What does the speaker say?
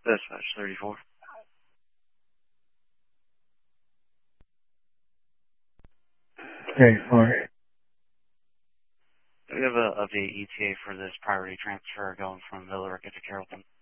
Dispatch 34. Okay, fine. We have a ETA for this priority transfer going from Villa Rica to Carrollton.